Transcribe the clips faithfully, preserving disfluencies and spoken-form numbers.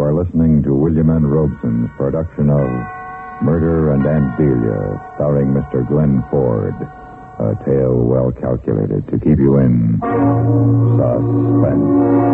are listening to William N. Robeson's production of Murder and Aunt Delia, starring Mister Glenn Ford. A tale well calculated to keep you in suspense.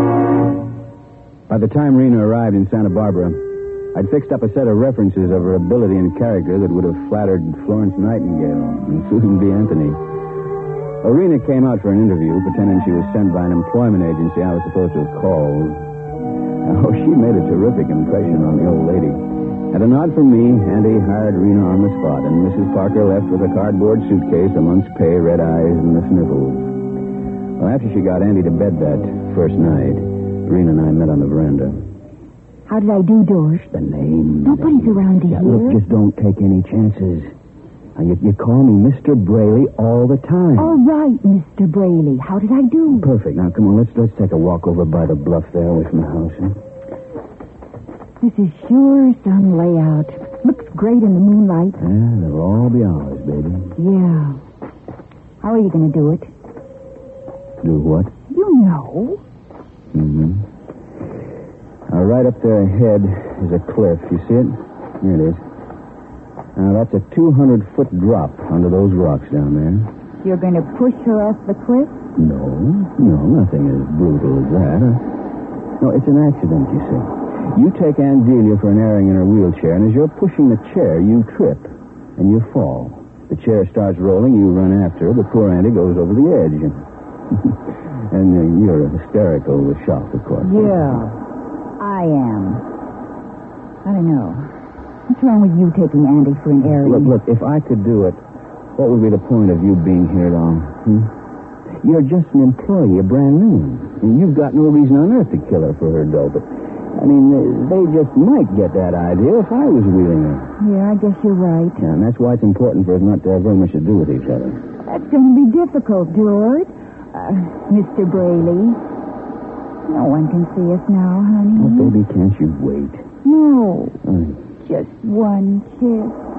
By the time Rena arrived in Santa Barbara, I'd fixed up a set of references of her ability and character that would have flattered Florence Nightingale and Susan B. Anthony. Rena came out for an interview, pretending she was sent by an employment agency I was supposed to have called. Oh, she made a terrific impression on the old lady. At a nod from me, Andy hired Rena on the spot, and Missus Parker left with a cardboard suitcase, a month's pay, red eyes, and the sniffles. Well, after she got Andy to bed that first night, Rena and I met on the veranda. How did I do, George? The name. Nobody's the... around to yeah, hear. Look, just don't take any chances. Now, you, you call me Mister Braley all the time. All right, Mister Braley. How did I do? Perfect. Now, come on, let's let's take a walk over by the bluff there away from the house. Huh? This is sure some layout. Looks great in the moonlight. Yeah, they'll all be ours, baby. Yeah. How are you going to do it? Do what? You know. Mm-hmm. Now, right up there ahead is a cliff. You see it? Here it is. Now, that's a two hundred foot drop under those rocks down there. You're going to push her off the cliff? No, no, nothing as brutal as that. Uh, no, it's an accident, you see. You take Aunt Delia for an airing in her wheelchair, and as you're pushing the chair, you trip, and you fall. The chair starts rolling, you run after her, but poor Auntie goes over the edge. And uh, you're hysterical with shock, of course. Yeah, I am. I don't know. What's wrong with you taking Andy for an airing? Look, look, if I could do it, what would be the point of you being here at all? Hmm? You're just an employee, a brand new one. And you've got no reason on earth to kill her for her dough. But, I mean, they just might get that idea if I was wheeling her. Yeah, I guess you're right. Yeah, and that's why it's important for us not to have very much to do with each other. That's going to be difficult, George. Uh, Mister Braley. No one can see us now, honey. Oh, baby, can't you wait? No. Oh. Just one kiss.